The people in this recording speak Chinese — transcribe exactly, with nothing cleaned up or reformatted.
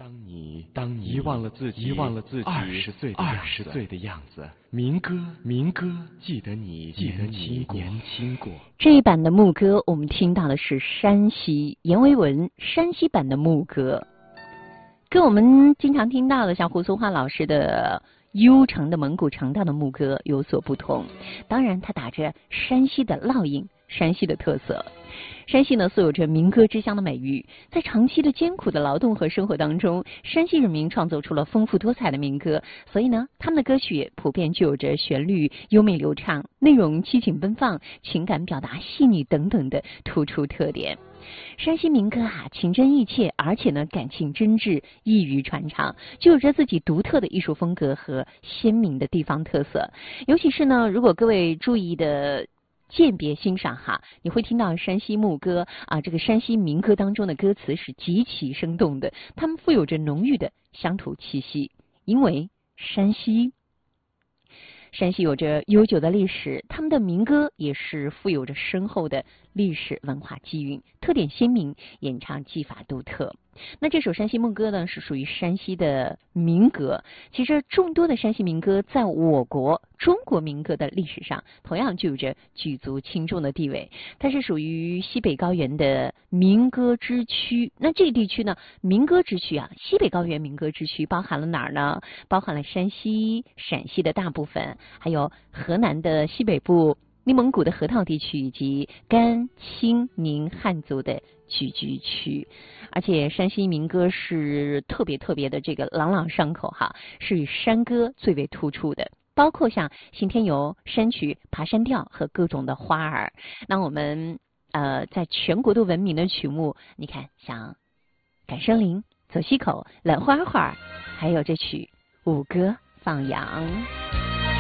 当你当你遗忘了自己，遗忘了自己二十岁的二十岁的样子，民歌民歌，记得你记得你年轻过。 这一版的牧歌，我们听到的是山西阎维文山西版的牧歌，跟我们经常听到的像胡松华老师的悠长的蒙古长调的牧歌有所不同。当然，它打着山西的烙印，山西的特色。山西呢，素有着民歌之乡的美誉，在长期的艰苦的劳动和生活当中，山西人民创作出了丰富多彩的民歌，所以呢，他们的歌曲普遍具有着旋律优美流畅、内容激情奔放、情感表达细腻等等的突出特点。山西民歌啊，情真意切，而且呢，感情真挚，易于传唱，具有着自己独特的艺术风格和鲜明的地方特色。尤其是呢，如果各位注意的鉴别欣赏哈，你会听到山西牧歌啊，这个山西民歌当中的歌词是极其生动的，它们富有着浓郁的乡土气息。因为山西山西有着悠久的历史，他们的民歌也是富有着深厚的历史文化基蕴，特点鲜明，演唱技法独特。那这首山西牧歌呢，是属于山西的民歌。其实众多的山西民歌在我国中国民歌的历史上同样具有着举足轻重的地位，它是属于西北高原的民歌之区。那这个地区呢，民歌之区啊，西北高原民歌之区包含了哪儿呢？包含了山西、陕西的大部分，还有河南的西北部、内蒙古的河套地区以及甘、青、宁汉族的聚居区。而且山西民歌是特别特别的这个朗朗上口哈，是以山歌最为突出的，包括像信天游、山曲、爬山调和各种的花儿。那我们呃在全国都闻名的曲目，你看像赶生林、走西口、揽花花，还有这曲舞歌放羊。